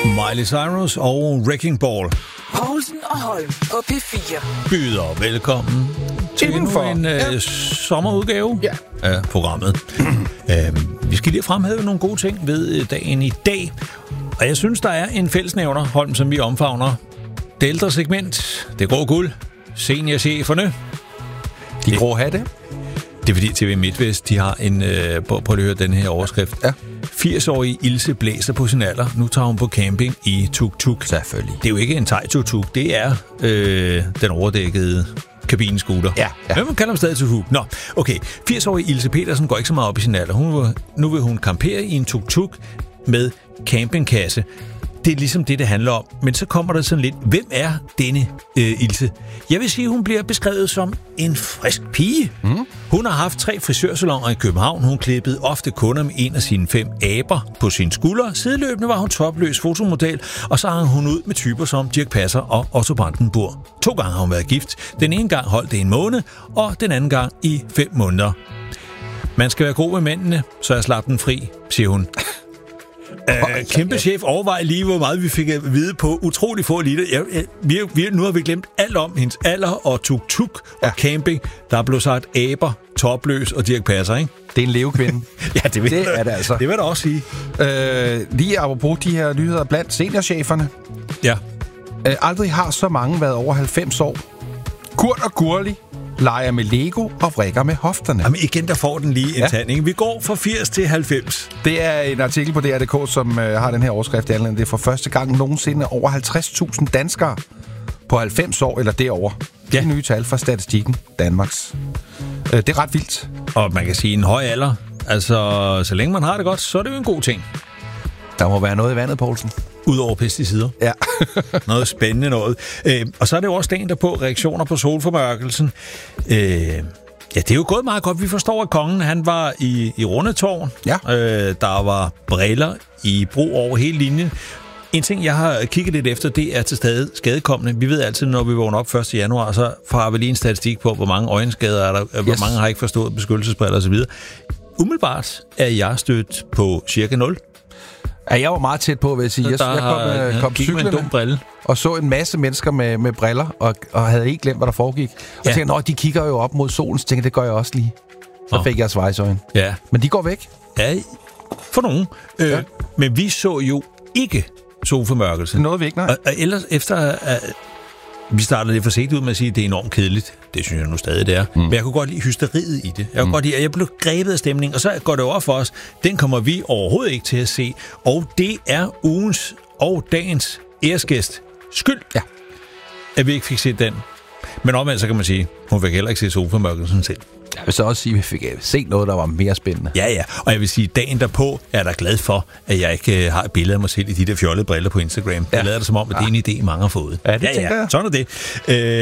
Miley Cyrus og Wrecking Ball. Poulsen og Holm på P4 Byder velkommen til endnu en sommerudgave af programmet. Vi skal lige fremhæve nogle gode ting ved dagen i dag. Og jeg synes, der er en fællesnævner, Holm, som vi omfavner. Det ældre segment, det grå guld, seniorcheferne. De grå hatte. Det er fordi TV MidtVest, de har en... Prøv at høre den her overskrift. Ja. 80-årige Ilse blæser på sin alder. Nu tager hun på camping i tuk-tuk. Selvfølgelig. Det er jo ikke en thai-tuk-tuk. Det er den overdækkede kabinescooter. Ja. Men man kalder dem stadig tuk-tuk. Nå, okay. 80-årige Ilse Petersen går ikke så meget op i sin alder. Nu vil hun campere i en tuk-tuk med campingkasse. Det er ligesom det handler om. Men så kommer der sådan lidt, hvem er denne Ilse? Jeg vil sige, hun bliver beskrevet som en frisk pige. Hun har haft 3 frisørsalonger i København. Hun klippede ofte kunder med en af sine 5 aber på sine skuldre. Sideløbende var hun topløs fotomodel, og så hang hun ud med typer som Dirch Passer og Otto Brandenburg. 2 gange har hun været gift. Den ene gang holdt det en måned, og den anden gang i 5 måneder. Man skal være god med mændene, så jeg slap den fri, siger hun. Kæmpe chef, overvej lige, hvor meget vi fik at vide på utrolig få liter. Nu har vi glemt alt om hendes alder og tuk-tuk og camping. Der er blevet sagt aber, topløs og Dirch Passer, ikke? Det er en levekvinde. Ja, det er det altså. Det vil jeg da også sige. Lige apropos de her nyheder blandt seniorcheferne. Ja. Aldrig har så mange været over 90 år. Kurt og Gurli leger med Lego og vrikker med hofterne. Jamen igen, der får den lige en tanding. Vi går fra 80 til 90. Det er en artikel på DR.dk, som har den her overskrift. Det er for første gang nogensinde over 50.000 danskere på 90 år eller derover. Det er nye tal fra Statistikken Danmarks. Det er ret vildt. Og man kan sige en høj alder. Altså, så længe man har det godt, så er det jo en god ting. Der må være noget i vandet, Poulsen. Udover pesticider. Ja. Noget spændende noget. Og så er det jo også dagen der på reaktioner på solformørkelsen. Ja, det er jo gået meget godt. Vi forstår, at kongen han var i Rundetårn. Ja. Der var briller i brug over hele linjen. En ting, jeg har kigget lidt efter, det er til stadig skadekommende. Vi ved altid, når vi vågner op 1. januar, så får vi lige en statistik på, hvor mange øjenskader er der, hvor mange har ikke forstået beskyttelsesbriller osv. Umiddelbart er jeg stødt på cirka 0. Ja, jeg var meget tæt på, vil jeg sige. Jeg kom cyklerne en dum brille og så en masse mennesker med briller, og havde ikke glemt, hvad der foregik. Og tænkte, de kigger jo op mod solen, så tænkte det gør jeg også lige. Så fik jeg svejsøjne. Ja. Men de går væk. Ja, for nogen. Men vi så jo ikke solformørkelse. Noget vi ikke, nej. Og ellers efter... Vi startede lidt forsigtigt ud med at sige, at det er enormt kedeligt. Det synes jeg nu stadig, det er. Men jeg kunne godt lide hysteriet i det. Jeg kunne godt lide, at jeg blev grebet af stemningen, og så går det over for os. Den kommer vi overhovedet ikke til at se. Og det er ugens og dagens æresgæst skyld, at vi ikke fik set den. Men omvendt, så kan man sige, hun fik heller ikke se solformørkelsen selv. Jeg vil så også sige, at vi fik set noget, der var mere spændende. Ja. Og jeg vil sige, dagen derpå er jeg da glad for, at jeg ikke har et billede af mig selv i de der fjollede briller på Instagram. Jeg lader det som om, at det er en idé, mange har fået. Ja, det tænker jeg. Sådan er det.